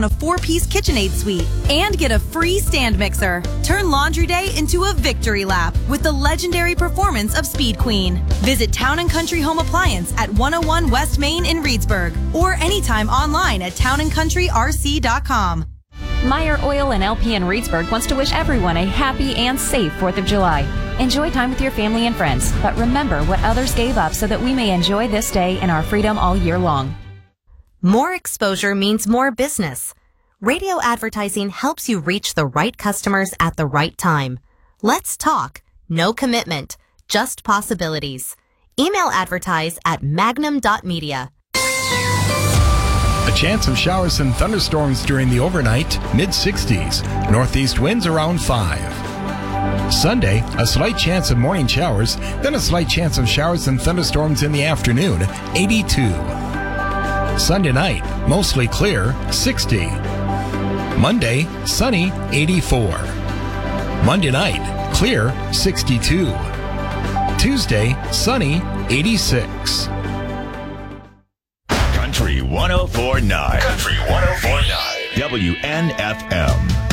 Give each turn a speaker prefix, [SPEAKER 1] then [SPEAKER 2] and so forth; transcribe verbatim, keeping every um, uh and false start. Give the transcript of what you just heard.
[SPEAKER 1] on a four-piece KitchenAid suite and get a free stand mixer. Turn laundry day into a victory lap with the legendary performance of Speed Queen. Visit Town and Country Home Appliance at one oh one West Main in Reedsburg or anytime online at town and country r c dot com.
[SPEAKER 2] Meyer Oil and L P in Reedsburg wants to wish everyone a happy and safe fourth of July. Enjoy time with your family and friends, but remember what others gave up so that we may enjoy this day and our freedom all year long.
[SPEAKER 3] More exposure means more business. Radio advertising helps you reach the right customers at the right time. Let's talk. No commitment, just possibilities. Email advertise at magnum dot media.
[SPEAKER 4] A chance of showers and thunderstorms during the overnight, mid sixties. Northeast winds around five. Sunday, a slight chance of morning showers, then a slight chance of showers and thunderstorms in the afternoon, eighty-two. Sunday night, mostly clear, sixty. Monday, sunny, eighty-four. Monday night, clear, sixty-two. Tuesday, sunny, eighty-six.
[SPEAKER 5] Country one oh four point nine. Country one oh four point nine. W N F M.